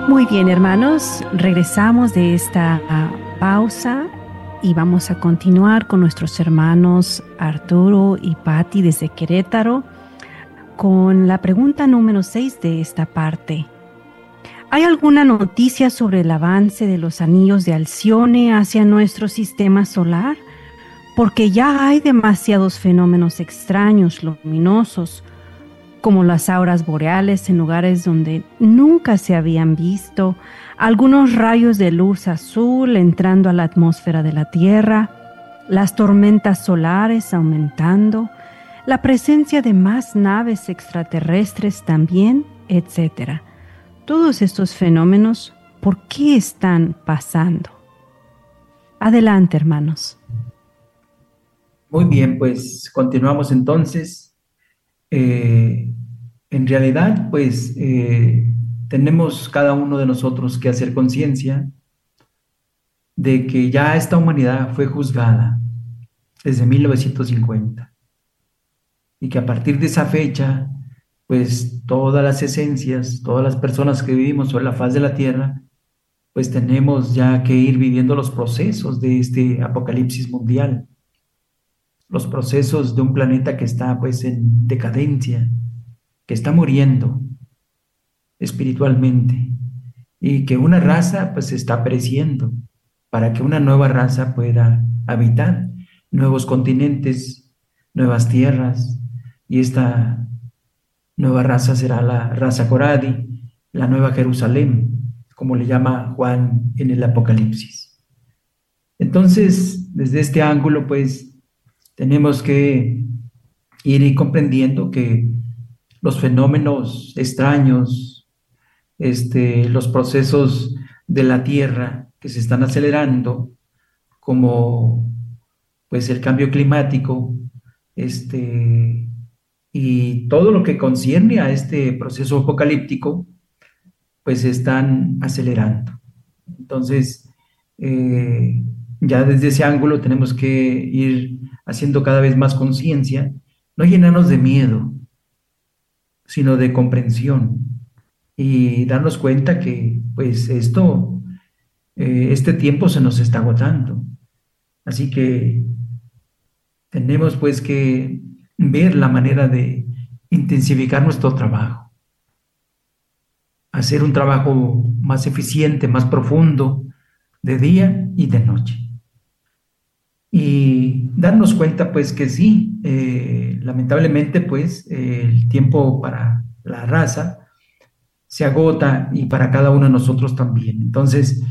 Muy bien, hermanos, regresamos de esta pausa y vamos a continuar con nuestros hermanos Arturo y Patti desde Querétaro con la pregunta número 6 de esta parte. ¿Hay alguna noticia sobre el avance de los anillos de Alcione hacia nuestro sistema solar? Porque ya hay demasiados fenómenos extraños, luminosos, como las auras boreales en lugares donde nunca se habían visto, algunos rayos de luz azul entrando a la atmósfera de la Tierra, las tormentas solares aumentando, la presencia de más naves extraterrestres también, etc. Todos estos fenómenos, ¿por qué están pasando? Adelante, hermanos. Muy bien, pues continuamos entonces. En realidad, pues tenemos cada uno de nosotros que hacer conciencia de que ya esta humanidad fue juzgada desde 1950 y que a partir de esa fecha, pues todas las esencias, todas las personas que vivimos sobre la faz de la Tierra, pues tenemos ya que ir viviendo los procesos de este apocalipsis mundial, los procesos de un planeta que está pues en decadencia, que está muriendo espiritualmente y que una raza pues está pereciendo para que una nueva raza pueda habitar nuevos continentes, nuevas tierras, y esta nueva raza será la raza Coradi, la nueva Jerusalén, como le llama Juan en el Apocalipsis. Entonces, desde este ángulo pues tenemos que ir comprendiendo que los fenómenos extraños, los procesos de la Tierra que se están acelerando, como pues el cambio climático, y todo lo que concierne a este proceso apocalíptico, pues se están acelerando. Entonces, ya desde ese ángulo tenemos que ir haciendo cada vez más conciencia, no llenarnos de miedo, sino de comprensión y darnos cuenta que pues este tiempo se nos está agotando. Así que tenemos pues que ver la manera de intensificar nuestro trabajo, hacer un trabajo más eficiente, más profundo, de día y de noche. Y darnos cuenta pues que sí, lamentablemente pues el tiempo para la raza se agota y para cada uno de nosotros también. Entonces,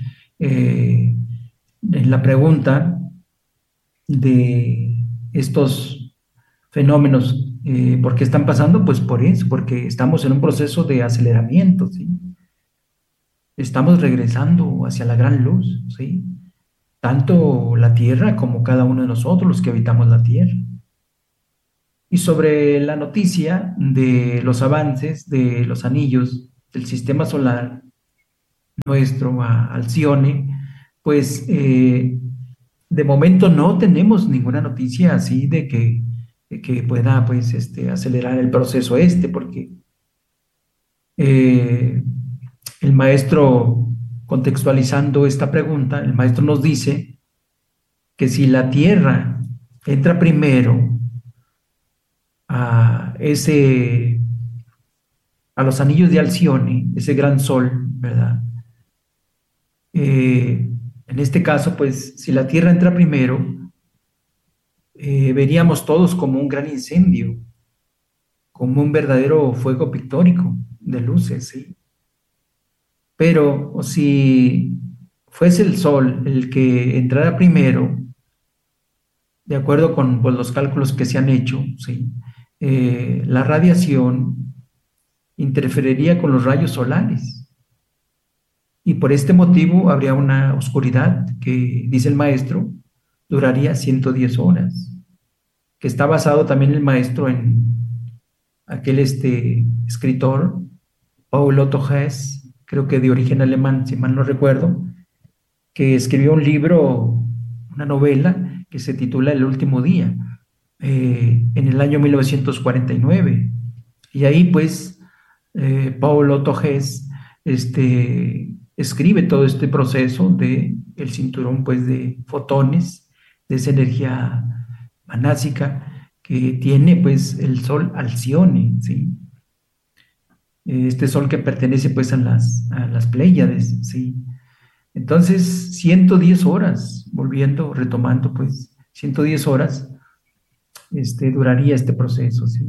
en la pregunta de estos fenómenos, ¿por qué están pasando? Pues por eso, porque estamos en un proceso de aceleramiento, ¿sí? Estamos regresando hacia la gran luz, ¿sí? Tanto la Tierra como cada uno de nosotros, los que habitamos la Tierra. Y sobre la noticia de los avances de los anillos del sistema solar nuestro a Alcione, pues de momento no tenemos ninguna noticia así de que pueda pues acelerar el proceso porque el maestro, contextualizando esta pregunta, el maestro nos dice que si la Tierra entra primero a los anillos de Alcione, ese gran sol, ¿verdad? En este caso, pues, si la Tierra entra primero, veríamos todos como un gran incendio, como un verdadero fuego pictórico de luces, ¿sí? Pero si fuese el Sol el que entrara primero, de acuerdo con pues, los cálculos que se han hecho, ¿sí? La radiación interferiría con los rayos solares. Y por este motivo habría una oscuridad que, dice el maestro, duraría 110 horas, que está basado también el maestro en aquel escritor, Paul Otto Hess, creo que de origen alemán, si mal no recuerdo, que escribió un libro, una novela, que se titula El último día, en el año 1949. Y ahí, pues, Paul Otto Hess escribe todo este proceso de el cinturón, pues, de fotones, de esa energía manásica que tiene, pues, el sol Alcione, ¿sí? Este sol que pertenece, pues, a las Pléyades, ¿sí? Entonces, 110 horas, volviendo, retomando, pues, 110 horas, duraría este proceso, ¿sí?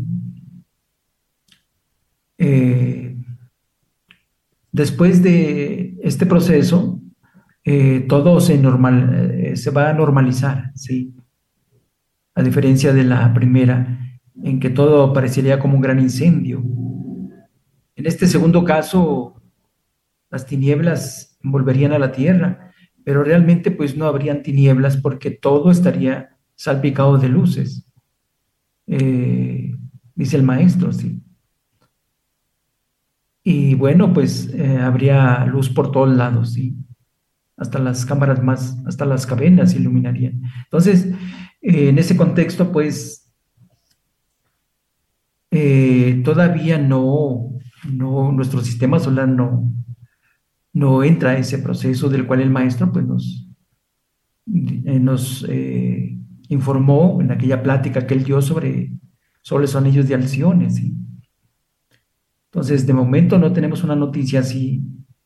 Eh, Después de este proceso, todo se va a normalizar, ¿sí? A diferencia de la primera, en que todo parecería como un gran incendio. En este segundo caso, las tinieblas envolverían a la tierra, pero realmente pues no habrían tinieblas porque todo estaría salpicado de luces, eh, dice el maestro, ¿sí? Y bueno, pues habría luz por todos lados, ¿sí? Hasta las cámaras más, hasta las cavernas se iluminarían. Entonces, en ese contexto, pues todavía nuestro sistema solar no entra a ese proceso del cual el maestro pues nos informó en aquella plática que él dio sobre los anillos de Alcione, ¿sí? Entonces, de momento no tenemos una noticia así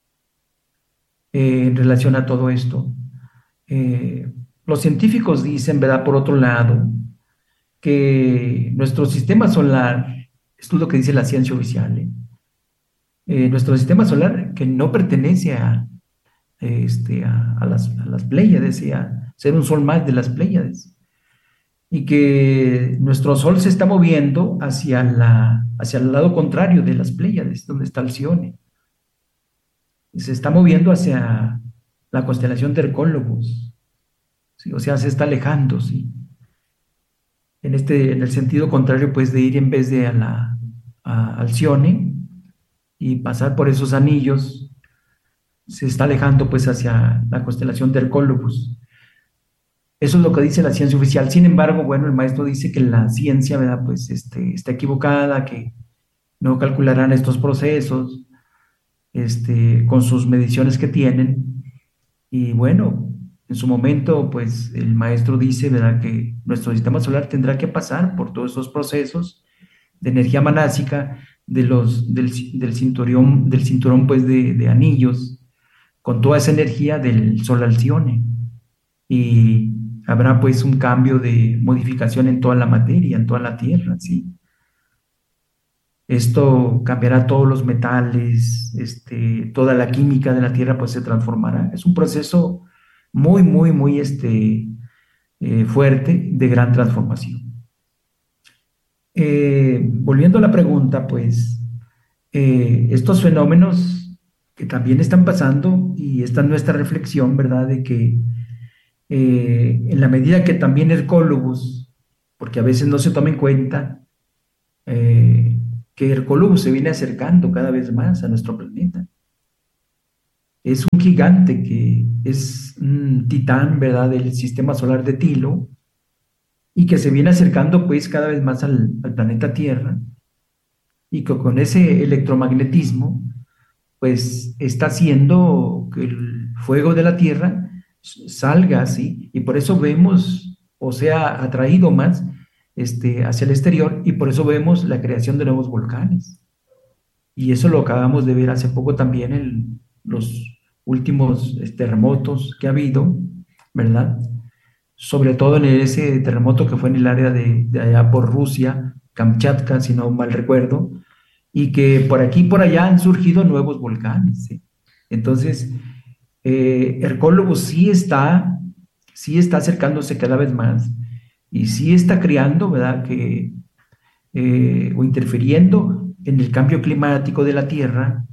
en relación a todo esto. Los científicos dicen, ¿verdad? Por otro lado, que nuestro sistema solar, esto es lo que dice la ciencia oficial, nuestro sistema solar que no pertenece a las Pléyades, y a ser un sol más de las Pléyades, y que nuestro sol se está moviendo hacia el lado contrario de las Pléyades, donde está Alcione. Se está moviendo hacia la constelación de Hercólogos, ¿sí? O sea, se está alejando, ¿sí? En el sentido contrario, pues, de ir en vez de a Alcione y pasar por esos anillos, se está alejando, pues, hacia la constelación de Hercólogos. Eso es lo que dice la ciencia oficial. Sin embargo, bueno, el maestro dice que la ciencia, ¿verdad? Pues, está equivocada, que no calcularán estos procesos, con sus mediciones que tienen. Y bueno, en su momento, pues el maestro dice, ¿verdad?, que nuestro sistema solar tendrá que pasar por todos esos procesos de energía manásica, del cinturón, pues, de anillos, con toda esa energía del sol Alcione. Y habrá, pues, un cambio de modificación en toda la materia, en toda la Tierra, ¿sí? Esto cambiará todos los metales, toda la química de la Tierra pues se transformará. Es un proceso muy, muy, muy fuerte de gran transformación. Volviendo a la pregunta, pues estos fenómenos que también están pasando, y esta es nuestra reflexión, ¿verdad? De que en la medida que también Hercólogos, porque a veces no se toma en cuenta, que Hercólogos se viene acercando cada vez más a nuestro planeta. Es un gigante que es un titán, ¿verdad?, del sistema solar de Tilo, y que se viene acercando pues cada vez más al planeta Tierra, y que con ese electromagnetismo pues está haciendo que el fuego de la Tierra salga así, y por eso vemos, o sea, atraído más hacia el exterior, y por eso vemos la creación de nuevos volcanes. Y eso lo acabamos de ver hace poco también en los últimos terremotos que ha habido, ¿verdad? Sobre todo en ese terremoto que fue en el área de allá por Rusia, Kamchatka, si no mal recuerdo, y que por aquí y por allá han surgido nuevos volcanes, ¿sí? Entonces, Hercólogos sí está acercándose cada vez más, y sí está creando, ¿verdad?, o interfiriendo en el cambio climático de la Tierra,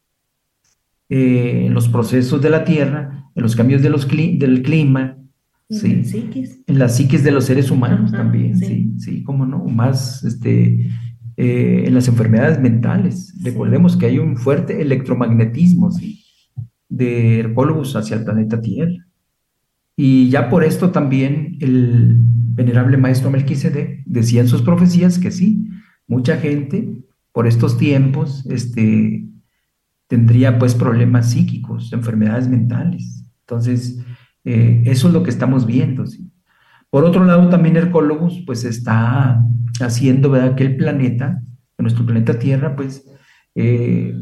en los procesos de la Tierra, en los cambios del clima, ¿sí? En las psiquis de los seres humanos. Ajá, también, sí, cómo no, más en las enfermedades mentales. Sí. Recordemos que hay un fuerte electromagnetismo, ¿sí?, de Hercólogos hacia el planeta Tierra. Y ya por esto también el venerable maestro Melquisedec decía en sus profecías que sí, mucha gente por estos tiempos tendría pues problemas psíquicos, enfermedades mentales. Entonces, eso es lo que estamos viendo, ¿sí? Por otro lado, también Hercólogos pues está haciendo, ¿verdad?, que el planeta, que nuestro planeta Tierra, pues eh,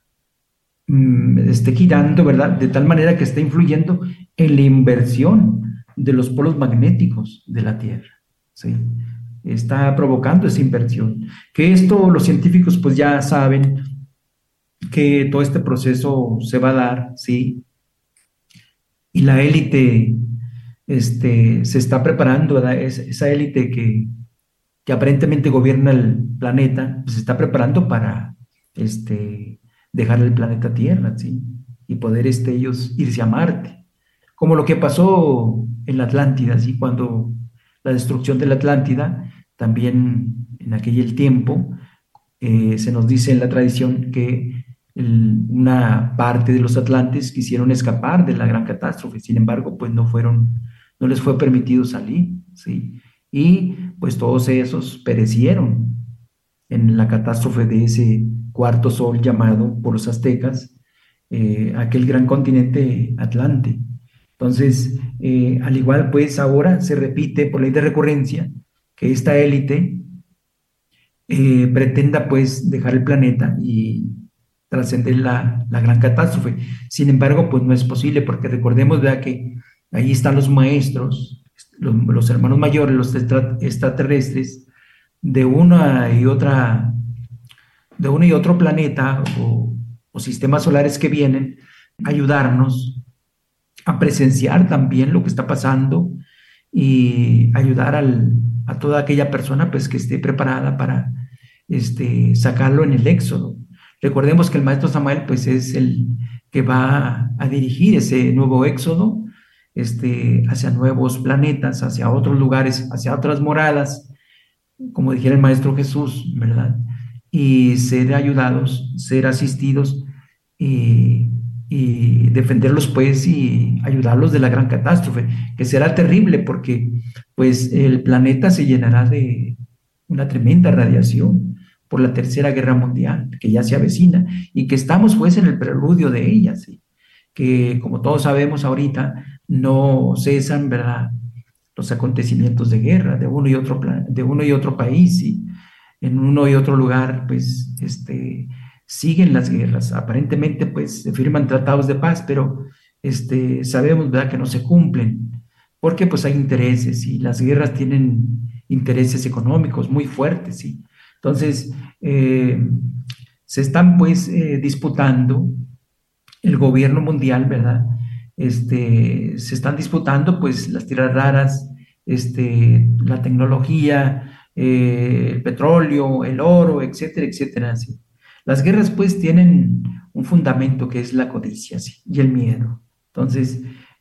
esté girando, ¿verdad?, de tal manera que esté influyendo en la inversión de los polos magnéticos de la Tierra, ¿sí? Está provocando esa inversión. Que esto los científicos pues ya saben que todo este proceso se va a dar, ¿sí? Y la élite se está preparando, ¿verdad? Esa élite que aparentemente gobierna el planeta, pues se está preparando para dejar el planeta Tierra, ¿sí? Y poder ellos irse a Marte. Como lo que pasó en la Atlántida, ¿sí? Cuando la destrucción de la Atlántida, también en aquel tiempo, se nos dice en la tradición que una parte de los atlantes quisieron escapar de la gran catástrofe, sin embargo, pues no les fue permitido salir, ¿sí? Y pues todos esos perecieron en la catástrofe de ese cuarto sol llamado por los aztecas aquel gran continente Atlante. Entonces, al igual, pues ahora se repite por ley de recurrencia que esta élite pretenda pues dejar el planeta y trascender la gran catástrofe. Sin embargo, pues no es posible porque recordemos, ¿verdad?, que ahí están los maestros, los hermanos mayores, los extraterrestres de una y otra, de uno y otro planeta o sistemas solares que vienen a ayudarnos a presenciar también lo que está pasando y ayudar a toda aquella persona pues que esté preparada para sacarlo en el éxodo. Recordemos que el maestro Samael pues es el que va a dirigir ese nuevo éxodo hacia nuevos planetas, hacia otros lugares, hacia otras moradas, como dijera el maestro Jesús, ¿verdad? Y ser ayudados, ser asistidos y defenderlos pues y ayudarlos de la gran catástrofe, que será terrible porque pues el planeta se llenará de una tremenda radiación por la Tercera Guerra Mundial, que ya se avecina y que estamos pues en el preludio de ella, ¿sí? Que como todos sabemos ahorita no cesan, ¿verdad?, los acontecimientos de guerra de uno y otro país, y en uno y otro lugar pues siguen las guerras. Aparentemente pues se firman tratados de paz, pero sabemos, ¿verdad?, que no se cumplen porque pues hay intereses y las guerras tienen intereses económicos muy fuertes, ¿sí? Entonces se están pues disputando el gobierno mundial, ¿verdad? Se están disputando pues las tierras raras, la tecnología, el petróleo, el oro, etcétera, etcétera, ¿sí? Las guerras pues tienen un fundamento que es la codicia, ¿sí?, y el miedo. Entonces,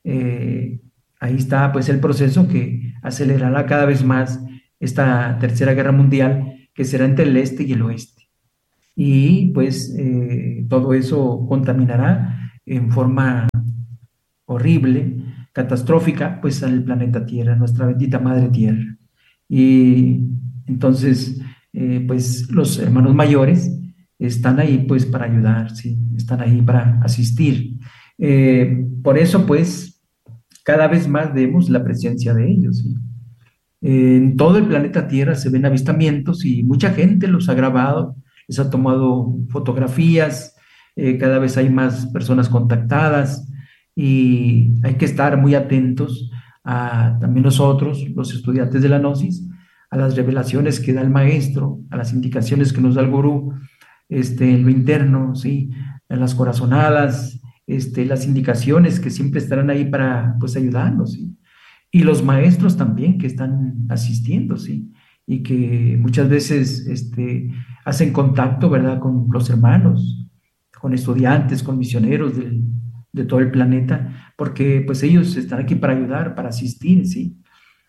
ahí está pues el proceso que acelerará cada vez más esta Tercera Guerra Mundial, que será entre el este y el oeste. Y pues todo eso contaminará en forma horrible, catastrófica, pues al planeta Tierra, nuestra bendita Madre Tierra. Y entonces, pues los hermanos mayores están ahí pues para ayudar, ¿sí? Están ahí para asistir. Por eso pues cada vez más vemos la presencia de ellos, ¿sí? En todo el planeta Tierra se ven avistamientos y mucha gente los ha grabado, les ha tomado fotografías, cada vez hay más personas contactadas y hay que estar muy atentos también nosotros, los estudiantes de la Gnosis, a las revelaciones que da el maestro, a las indicaciones que nos da el gurú, en lo interno, ¿sí?, en las corazonadas, las indicaciones que siempre estarán ahí para pues ayudarnos, ¿sí? Y los maestros también que están asistiendo, ¿sí? Y que muchas veces hacen contacto, ¿verdad?, con los hermanos, con estudiantes, con misioneros de todo el planeta, porque pues ellos están aquí para ayudar, para asistir, ¿sí?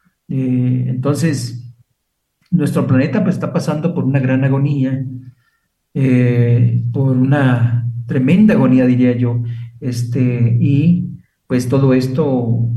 Entonces, nuestro planeta pues está pasando por una gran agonía, por una tremenda agonía, diría yo, y pues todo esto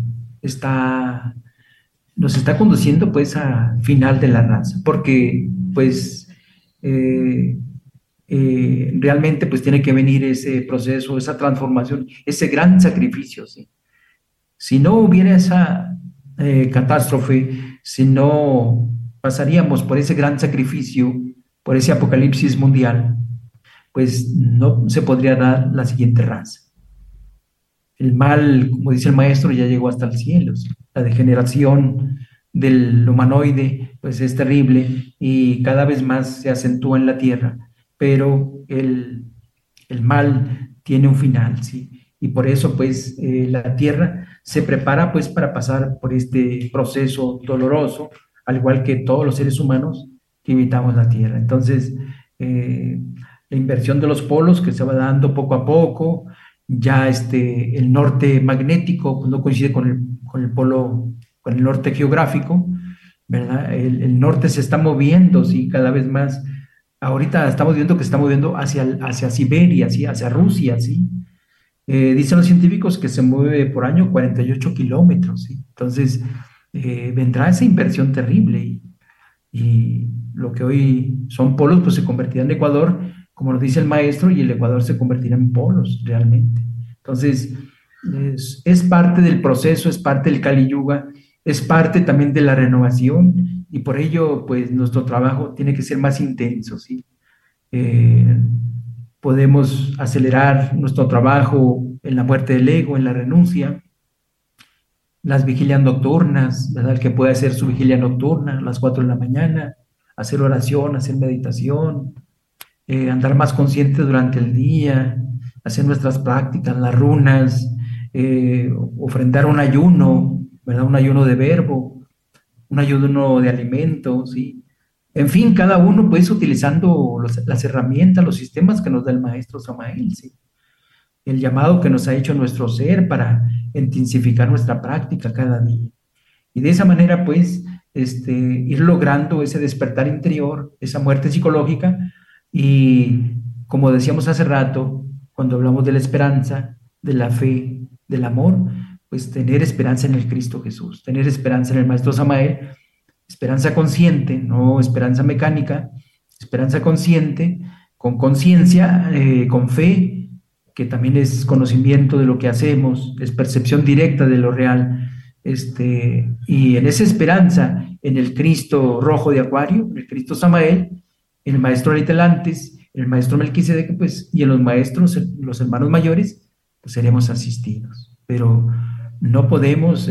nos está conduciendo pues al final de la raza, porque pues realmente pues tiene que venir ese proceso, esa transformación, ese gran sacrificio, ¿sí? Si no hubiera esa catástrofe, si no pasaríamos por ese gran sacrificio, por ese apocalipsis mundial, pues no se podría dar la siguiente raza. El mal, como dice el maestro, ya llegó hasta el cielo. ¿Sí? La degeneración del humanoide, pues es terrible y cada vez más se acentúa en la tierra, pero el mal tiene un final, ¿sí? Y por eso, pues, la tierra se prepara, pues, para pasar por este proceso doloroso, al igual que todos los seres humanos que habitamos la tierra. Entonces, eh, la inversión de los polos que se va dando poco a poco, ya el norte magnético pues, no coincide con el polo, con el norte geográfico, ¿verdad? El norte se está moviendo, sí, cada vez más. Ahorita estamos viendo que se está moviendo hacia Siberia, ¿sí? Hacia Rusia, ¿sí? Dicen los científicos que se mueve por año 48 kilómetros, ¿sí? Entonces, vendrá esa inversión terrible y lo que hoy son polos, pues se convertirá en Ecuador, como nos dice el maestro, y el Ecuador se convertirá en polos realmente. Entonces, es parte del proceso, es parte del Kali Yuga, es parte también de la renovación, y por ello, pues nuestro trabajo tiene que ser más intenso, ¿sí? Eh, Podemos acelerar nuestro trabajo en la muerte del ego, en la renuncia, las vigilias nocturnas, ¿verdad? El que puede hacer su vigilia nocturna a las 4 de la mañana, hacer oración, hacer meditación, andar más consciente durante el día, hacer nuestras prácticas, las runas, ofrendar un ayuno, ¿verdad? Un ayuno de verbo, un ayuno de alimentos, ¿sí? En fin, cada uno pues utilizando las herramientas, los sistemas que nos da el maestro Samael, ¿sí? El llamado que nos ha hecho nuestro ser para intensificar nuestra práctica cada día. Y de esa manera, pues, ir logrando ese despertar interior, esa muerte psicológica y, como decíamos hace rato, cuando hablamos de la esperanza, de la fe, del amor, pues tener esperanza en el Cristo Jesús, tener esperanza en el Maestro Samael, esperanza consciente, no esperanza mecánica, esperanza consciente, con conciencia, con fe, que también es conocimiento de lo que hacemos, es percepción directa de lo real, y en esa esperanza, en el Cristo rojo de Acuario, el Cristo Samael, en el maestro Aritelantes, en el maestro Melquisedec, pues, y en los maestros, los hermanos mayores, pues seremos asistidos. Pero no podemos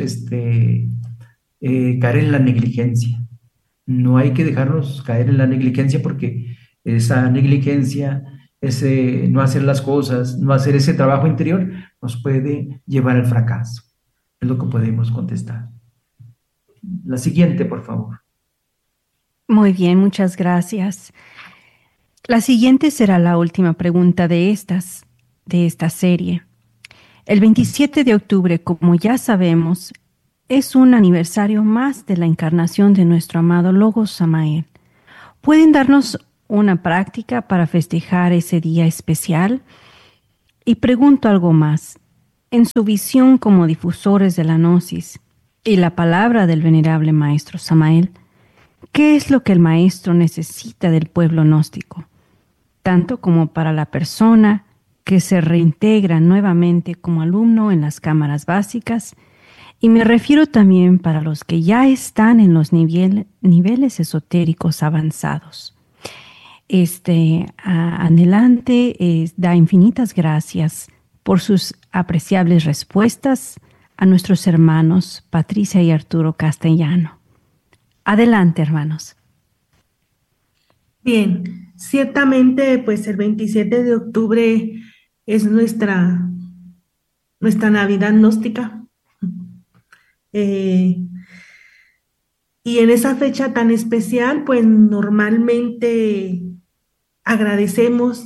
caer en la negligencia. No hay que dejarnos caer en la negligencia porque esa negligencia, ese no hacer las cosas, no hacer ese trabajo interior, nos puede llevar al fracaso. Es lo que podemos contestar. La siguiente, por favor. Muy bien, muchas gracias. La siguiente será la última pregunta de esta serie. El 27 de octubre, como ya sabemos, es un aniversario más de la encarnación de nuestro amado Logos Samael. ¿Pueden darnos una práctica para festejar ese día especial? Y pregunto algo más. En su visión como difusores de la Gnosis y la palabra del venerable maestro Samael, ¿qué es lo que el maestro necesita del pueblo gnóstico? Tanto como para la persona que se reintegra nuevamente como alumno en las cámaras básicas, y me refiero también para los que ya están en los niveles esotéricos avanzados. Adelante da infinitas gracias por sus apreciables respuestas a nuestros hermanos Patricia y Arturo Castellano. Adelante, hermanos. Bien, ciertamente, pues el 27 de octubre es nuestra Navidad gnóstica. Y en esa fecha tan especial, pues normalmente agradecemos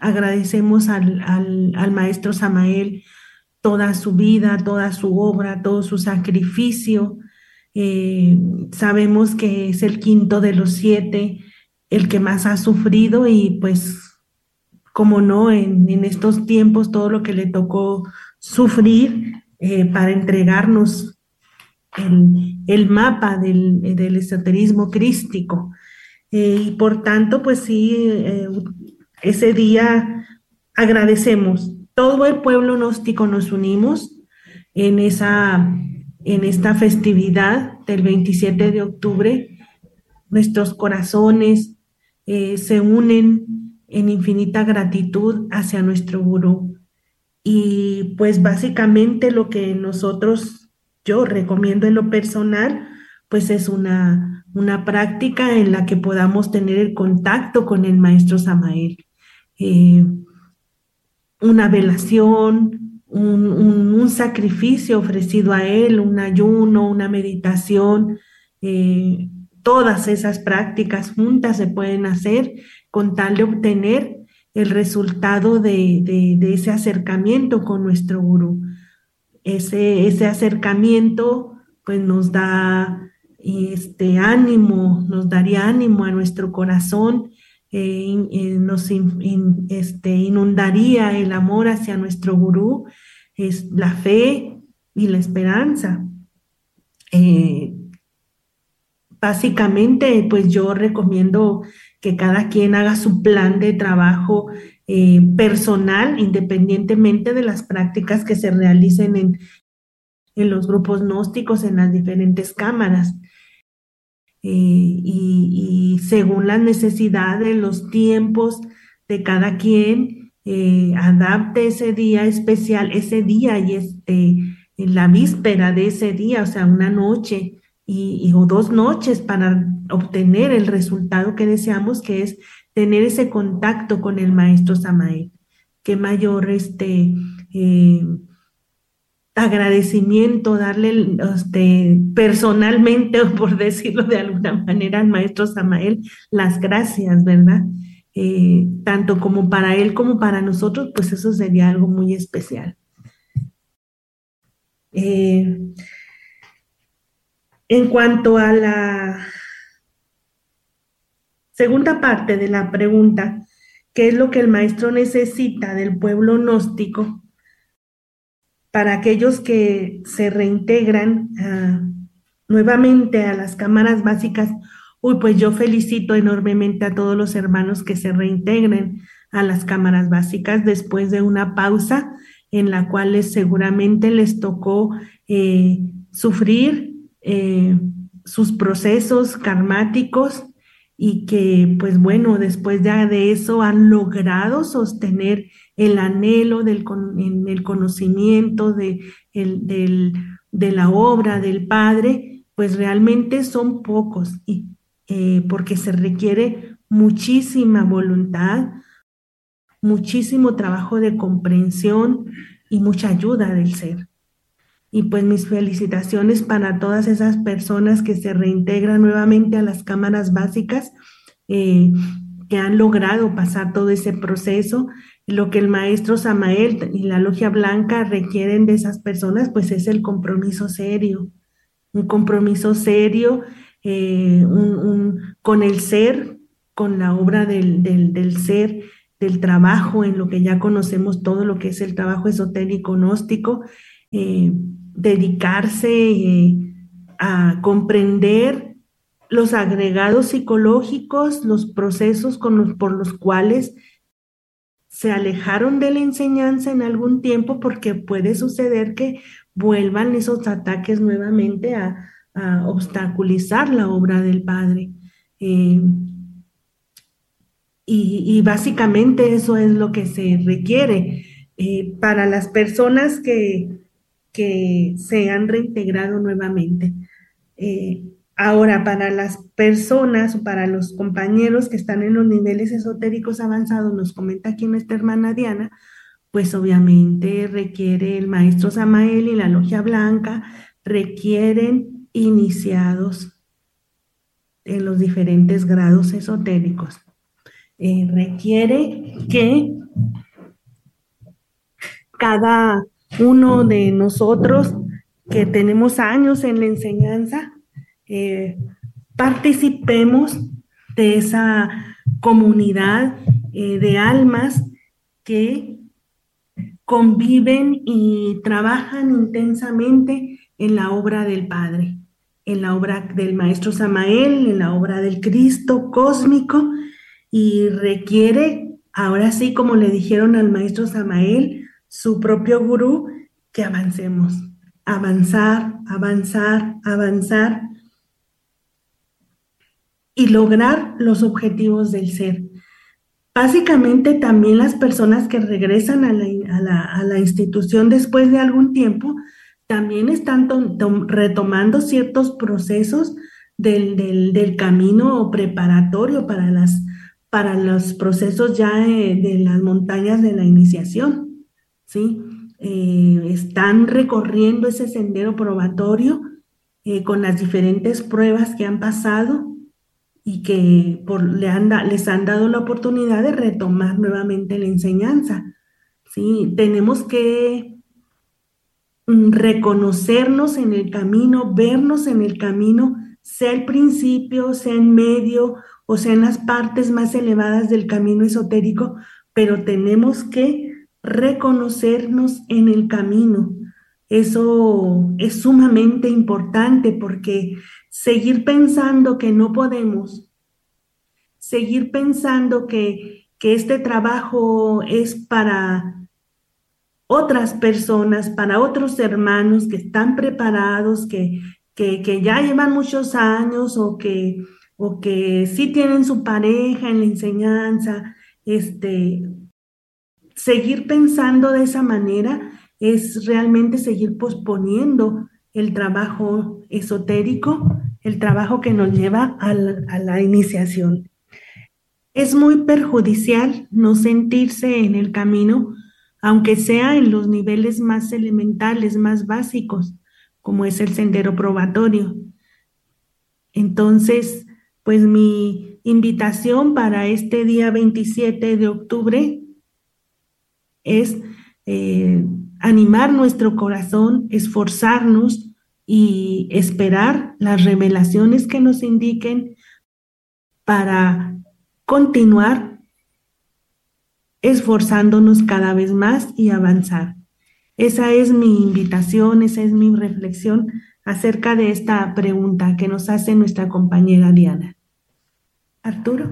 al maestro Samael toda su vida, toda su obra, todo su sacrificio. Sabemos que es el quinto de los 7, el que más ha sufrido y pues, como no, en estos tiempos todo lo que le tocó sufrir para entregarnos el mapa del esoterismo crístico. Y por tanto, pues sí, ese día agradecemos. Todo el pueblo gnóstico nos unimos en esta festividad del 27 de octubre. Nuestros corazones se unen en infinita gratitud hacia nuestro gurú. Y pues básicamente lo que yo recomiendo en lo personal, pues es una práctica en la que podamos tener el contacto con el maestro Samael. Eh, una velación, un sacrificio ofrecido a él, un ayuno, una meditación, todas esas prácticas juntas se pueden hacer con tal de obtener el resultado de ese acercamiento con nuestro gurú. Ese acercamiento pues nos da ánimo, nos daría ánimo a nuestro corazón, nos inundaría el amor hacia nuestro gurú, es la fe y la esperanza. Básicamente, pues yo recomiendo que cada quien haga su plan de trabajo personal, independientemente de las prácticas que se realicen en los grupos gnósticos, en las diferentes cámaras. Y según las necesidades, los tiempos de cada quien, adapte ese día especial, ese día y en la víspera de ese día, o sea, una noche o 2 noches para obtener el resultado que deseamos, que es tener ese contacto con el maestro Samael. Qué mayor agradecimiento darle personalmente, o por decirlo de alguna manera, al maestro Samael las gracias, ¿verdad? Tanto como para él como para nosotros, pues eso sería algo muy especial. En cuanto a la segunda parte de la pregunta, ¿qué es lo que el maestro necesita del pueblo gnóstico para aquellos que se reintegran nuevamente a las cámaras básicas? Pues yo felicito enormemente a todos los hermanos que se reintegren a las cámaras básicas después de una pausa en la cual seguramente les tocó sufrir sus procesos karmáticos, y que pues bueno, después de eso han logrado sostener el anhelo en el conocimiento de la obra del Padre. Pues realmente son pocos, porque se requiere muchísima voluntad, muchísimo trabajo de comprensión y mucha ayuda del ser. Y pues mis felicitaciones para todas esas personas que se reintegran nuevamente a las cámaras básicas, que han logrado pasar todo ese proceso. Lo que el maestro Samael y la Logia Blanca requieren de esas personas, pues es el compromiso serio, un compromiso serio con el ser, con la obra del ser, del trabajo en lo que ya conocemos, todo lo que es el trabajo esotérico gnóstico, dedicarse a comprender los agregados psicológicos, los procesos por los cuales se alejaron de la enseñanza en algún tiempo, porque puede suceder que vuelvan esos ataques nuevamente a obstaculizar la obra del Padre. Y básicamente eso es lo que se requiere para las personas que se han reintegrado nuevamente. Ahora, para las personas o para los compañeros que están en los niveles esotéricos avanzados, nos comenta aquí nuestra hermana Diana, pues obviamente requiere el maestro Samael y la Logia Blanca, requieren iniciados en los diferentes grados esotéricos. Requiere que cada uno de nosotros que tenemos años en la enseñanza, participemos de esa comunidad de almas que conviven y trabajan intensamente en la obra del Padre, en la obra del Maestro Samael, en la obra del Cristo cósmico, y requiere ahora sí, como le dijeron al maestro Samael, su propio gurú, que avancemos, avanzar, avanzar, avanzar y lograr los objetivos del ser. Básicamente también las personas que regresan a la institución después de algún tiempo también están retomando ciertos procesos del camino preparatorio para los procesos ya de las montañas de la iniciación, ¿sí? Están recorriendo ese sendero probatorio con las diferentes pruebas que han pasado y que les han dado la oportunidad de retomar nuevamente la enseñanza. ¿Sí? Tenemos que reconocernos en el camino, vernos en el camino, sea el principio, sea en medio o sea en las partes más elevadas del camino esotérico, pero tenemos que reconocernos en el camino. Eso es sumamente importante porque seguir pensando que no podemos, seguir pensando que este trabajo es para otras personas, para otros hermanos que están preparados, que ya llevan muchos años o que sí tienen su pareja en la enseñanza, seguir pensando de esa manera es realmente seguir posponiendo el trabajo esotérico, el trabajo que nos lleva a la iniciación. Es muy perjudicial no sentirse en el camino, aunque sea en los niveles más elementales, más básicos, como es el sendero probatorio. Entonces, pues mi invitación para este día 27 de octubre es animar nuestro corazón, esforzarnos y esperar las revelaciones que nos indiquen para continuar esforzándonos cada vez más y avanzar. Esa es mi invitación, esa es mi reflexión acerca de esta pregunta que nos hace nuestra compañera Diana. Arturo.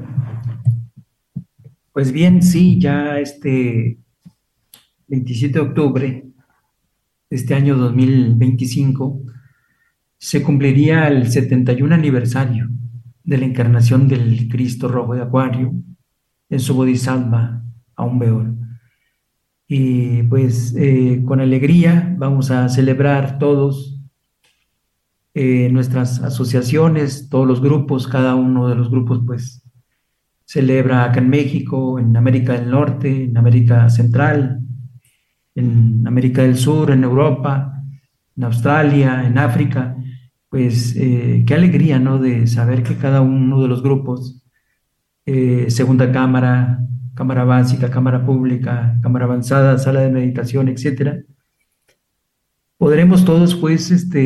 Pues bien, sí, ya 27 de octubre de este año 2025 se cumpliría el 71 aniversario de la encarnación del Cristo Rojo de Acuario en su Bodhisattva Aumbeor. Y pues con alegría vamos a celebrar todos nuestras asociaciones, todos los grupos, cada uno de los grupos pues celebra acá en México, en América del Norte, en América Central, en América del Sur, en Europa, en Australia, en África. Pues qué alegría, ¿no? De saber que cada uno de los grupos, segunda cámara, cámara básica, cámara pública, cámara avanzada, sala de meditación, etcétera, podremos todos pues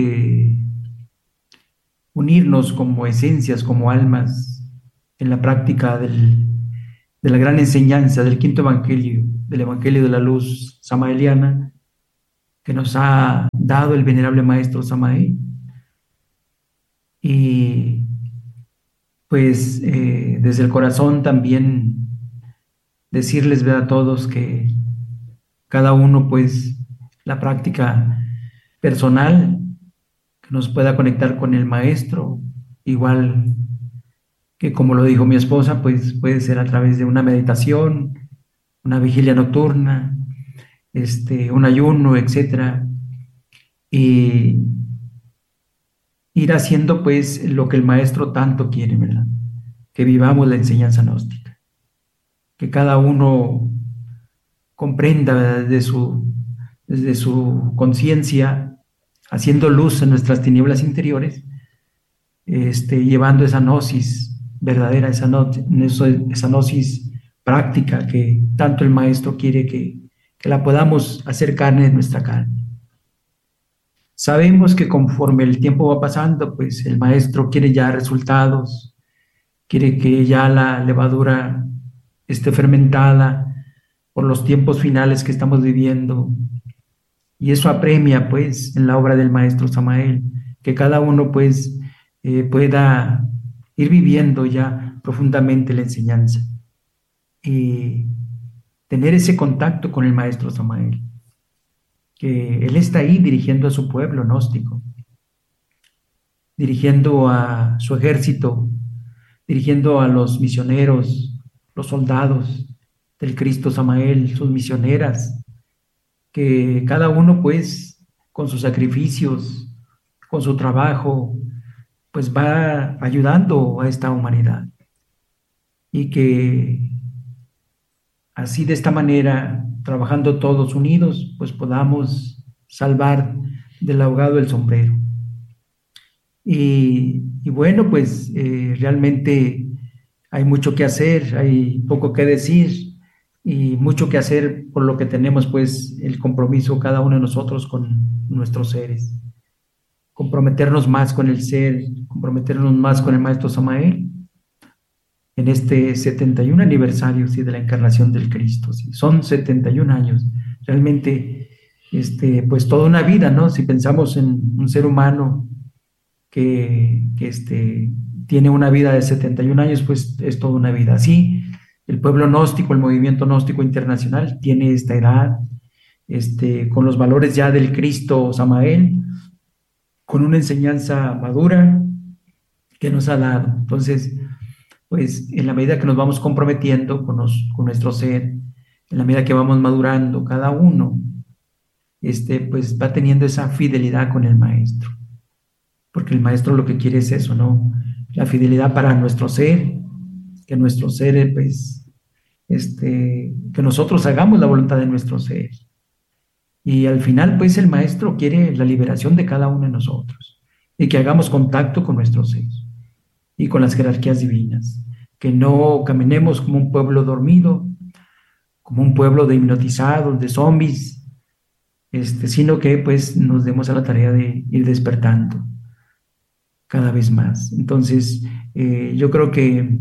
unirnos como esencias, como almas en la práctica de la gran enseñanza del quinto evangelio, del evangelio de la luz samaeliana que nos ha dado el venerable maestro Samael. Y pues desde el corazón también decirles, ¿verdad?, a todos que cada uno pues la práctica personal que nos pueda conectar con el maestro, igual que como lo dijo mi esposa, pues puede ser a través de una meditación, una vigilia nocturna, un ayuno, etcétera, y ir haciendo pues lo que el maestro tanto quiere, ¿verdad? Que vivamos la enseñanza gnóstica, que cada uno comprenda, ¿verdad?, desde su conciencia, haciendo luz en nuestras tinieblas interiores, llevando esa gnosis verdadera, esa gnosis práctica que tanto el maestro quiere que la podamos hacer carne de nuestra carne. Sabemos que conforme el tiempo va pasando, pues el maestro quiere ya resultados, quiere que ya la levadura esté fermentada por los tiempos finales que estamos viviendo. Y eso apremia, pues, en la obra del maestro Samael, que cada uno, pues, pueda ir viviendo ya profundamente la enseñanza. Y tener ese contacto con el maestro Samael, que él está ahí dirigiendo a su pueblo gnóstico, dirigiendo a su ejército, dirigiendo a los misioneros, los soldados del Cristo Samael, sus misioneras, que cada uno pues con sus sacrificios, con su trabajo, pues va ayudando a esta humanidad. Y que así de esta manera, trabajando todos unidos, pues podamos salvar del ahogado el sombrero. Y bueno, pues realmente hay mucho que hacer, hay poco que decir y mucho que hacer por lo que tenemos pues el compromiso cada uno de nosotros con nuestros seres. Comprometernos más con el ser, comprometernos más con el maestro Samael en este 71 aniversario, ¿sí?, de la encarnación del Cristo. ¿Sí? Son 71 años, realmente pues toda una vida, ¿no? Si pensamos en un ser humano que tiene una vida de 71 años, pues es toda una vida. Así, el pueblo gnóstico, el movimiento gnóstico internacional tiene esta edad, con los valores ya del Cristo Samael, con una enseñanza madura que nos ha dado. Entonces, pues en la medida que nos vamos comprometiendo con nuestro ser, en la medida que vamos madurando cada uno, pues va teniendo esa fidelidad con el maestro. Porque el maestro lo que quiere es eso, ¿no? La fidelidad para nuestro ser, que nuestro ser, pues, que nosotros hagamos la voluntad de nuestro ser. Y al final, pues, el maestro quiere la liberación de cada uno de nosotros y que hagamos contacto con nuestro ser y con las jerarquías divinas, que no caminemos como un pueblo dormido, como un pueblo de hipnotizados, de zombies, sino que, pues, nos demos a la tarea de ir despertando cada vez más. Entonces, yo creo que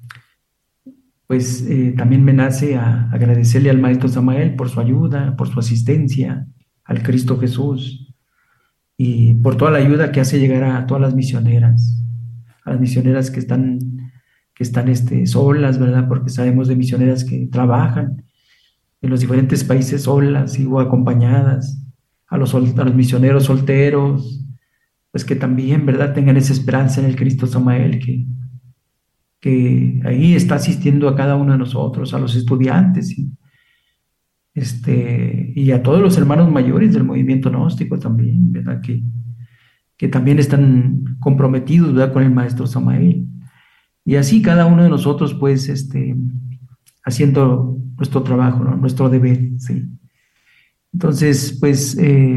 pues también me nace a agradecerle al maestro Samael por su ayuda, por su asistencia, al Cristo Jesús, y por toda la ayuda que hace llegar a todas las misioneras, a las misioneras que están solas, ¿verdad? Porque sabemos de misioneras que trabajan en los diferentes países solas o acompañadas, a los misioneros solteros, pues que también, ¿verdad?, tengan esa esperanza en el Cristo Samael, que ahí está asistiendo a cada uno de nosotros, a los estudiantes, ¿sí? Y a todos los hermanos mayores del movimiento gnóstico también, ¿verdad?, que también están comprometidos, ¿verdad?, con el maestro Samael. Y así cada uno de nosotros, pues, haciendo nuestro trabajo, ¿no?, nuestro deber, ¿sí? Entonces, pues,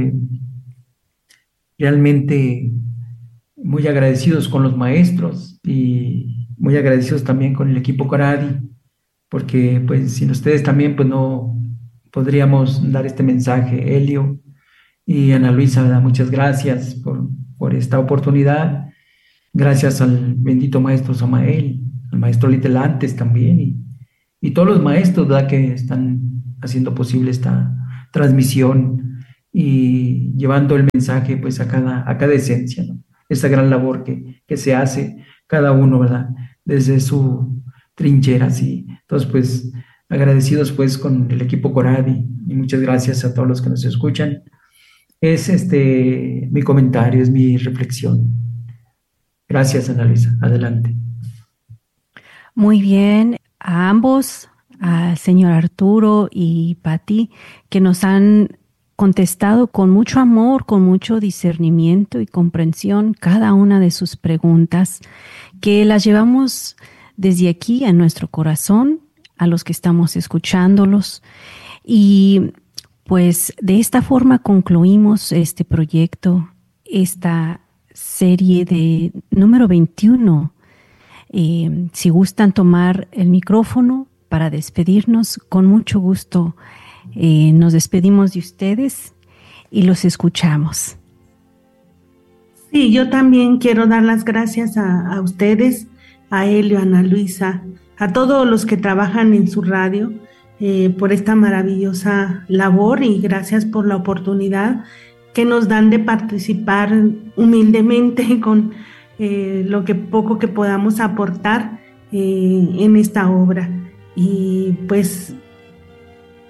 realmente muy agradecidos con los maestros y muy agradecidos también con el equipo Coradi, porque pues sin ustedes también pues no podríamos dar este mensaje. Helio y Ana Luisa, ¿verdad?, muchas gracias por esta oportunidad. Gracias al bendito maestro Samael, al maestro Litelantes también y todos los maestros, ¿verdad?, que están haciendo posible esta transmisión y llevando el mensaje pues a cada esencia, ¿no? Esa gran labor que se hace cada uno, ¿verdad?, desde su trinchera, ¿sí? Entonces, pues, agradecidos pues con el equipo Coradi y muchas gracias a todos los que nos escuchan. Es mi comentario, es mi reflexión. Gracias, Ana Luisa. Adelante. Muy bien, a ambos, al señor Arturo y Patti, que nos han contestado con mucho amor, con mucho discernimiento y comprensión cada una de sus preguntas, que las llevamos desde aquí a nuestro corazón, a los que estamos escuchándolos. Y pues de esta forma concluimos este proyecto, esta serie de número 21. Si gustan tomar el micrófono para despedirnos, con mucho gusto nos despedimos de ustedes y los escuchamos. Sí, yo también quiero dar las gracias a ustedes, a Helio, a Ana Luisa, a todos los que trabajan en su radio por esta maravillosa labor y gracias por la oportunidad que nos dan de participar humildemente con lo que poco que podamos aportar en esta obra. Y pues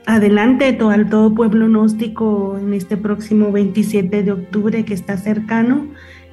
adelante al todo pueblo gnóstico en este próximo 27 de octubre que está cercano.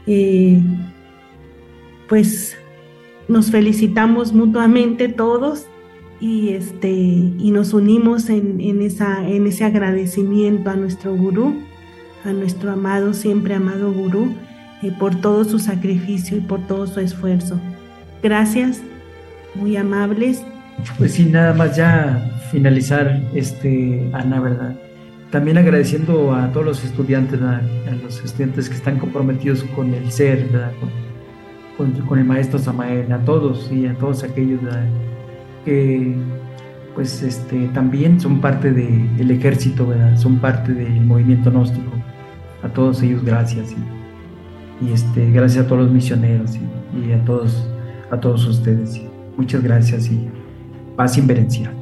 Pues nos felicitamos mutuamente todos y nos unimos en ese agradecimiento a nuestro gurú, a nuestro amado, siempre amado gurú, por todo su sacrificio y por todo su esfuerzo. Gracias, muy amables. Pues sí, nada más ya finalizar, Ana, ¿verdad? También agradeciendo a todos los estudiantes, ¿verdad? A los estudiantes que están comprometidos con el ser, ¿verdad? Con el maestro Samael, a todos y a todos aquellos, ¿verdad? Que pues también son parte del ejército, ¿verdad? Son parte del movimiento gnóstico. A todos ellos gracias y gracias a todos los misioneros y a todos ustedes. Muchas gracias y paz inverencial.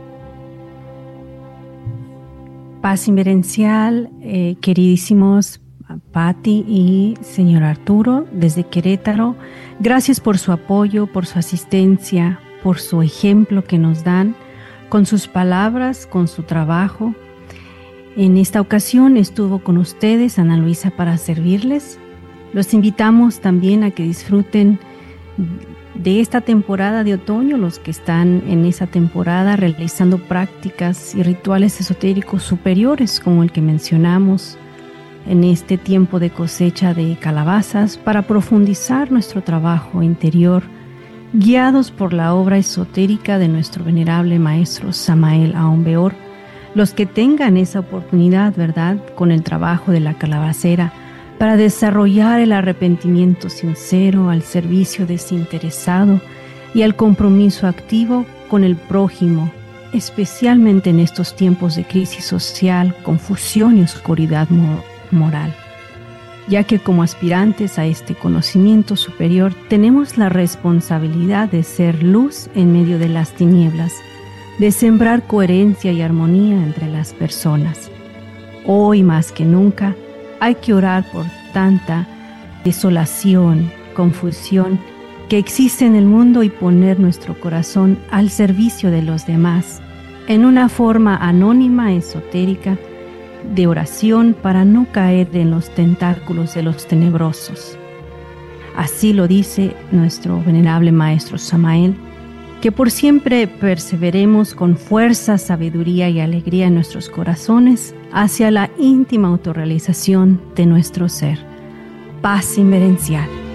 Paz inverencial, queridísimos Patti y señor Arturo, desde Querétaro. Gracias por su apoyo, por su asistencia, por su ejemplo que nos dan, con sus palabras, con su trabajo. En esta ocasión estuvo con ustedes Ana Luisa para servirles. Los invitamos también a que disfruten de esta temporada de otoño, los que están en esa temporada realizando prácticas y rituales esotéricos superiores como el que mencionamos en este tiempo de cosecha de calabazas, para profundizar nuestro trabajo interior, guiados por la obra esotérica de nuestro venerable maestro Samael Aun Weor. Los que tengan esa oportunidad, ¿verdad?, con el trabajo de la calabacera, para desarrollar el arrepentimiento sincero al servicio desinteresado y al compromiso activo con el prójimo, especialmente en estos tiempos de crisis social, confusión y oscuridad moral, ya que como aspirantes a este conocimiento superior tenemos la responsabilidad de ser luz en medio de las tinieblas, de sembrar coherencia y armonía entre las personas. Hoy más que nunca hay que orar por tanta desolación, confusión que existe en el mundo y poner nuestro corazón al servicio de los demás en una forma anónima, esotérica, de oración para no caer en los tentáculos de los tenebrosos. Así lo dice nuestro venerable maestro Samael, que por siempre perseveremos con fuerza, sabiduría y alegría en nuestros corazones hacia la íntima autorrealización de nuestro ser. Paz inverencial.